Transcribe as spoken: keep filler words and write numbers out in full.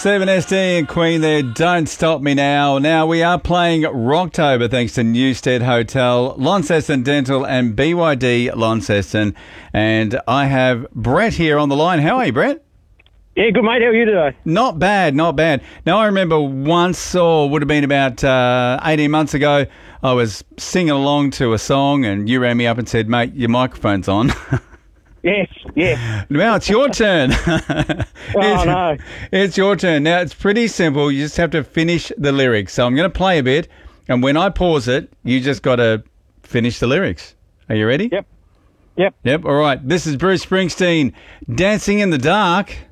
seven S D and Queen there, Don't Stop Me Now. Now, we are playing Rocktober thanks to Newstead Hotel, Launceston Dental and B Y D Launceston. And I have Brett here on the line. How are you, Brett? Yeah, good, mate. How are you today? Not bad, not bad. Now, I remember once, or would have been about uh, eighteen months ago, I was singing along to a song and you rang me up and said, mate, your microphone's on. Yes, yes. Now it's your turn. Oh, it's, no. It's your turn. Now, it's pretty simple. You just have to finish the lyrics. So I'm going to play a bit, and when I pause it, you just got to finish the lyrics. Are you ready? Yep. Yep. Yep. All right. This is Bruce Springsteen, Dancing in the Dark.